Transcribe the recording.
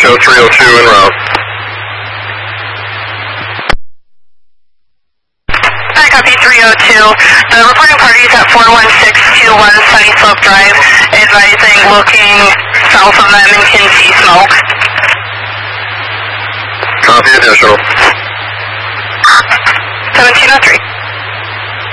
show 302 en route. Hi, copy 302. The reporting party is at 41621 Sunny Slope Drive, advising looking south of them and can see smoke. Copy additional. 1703.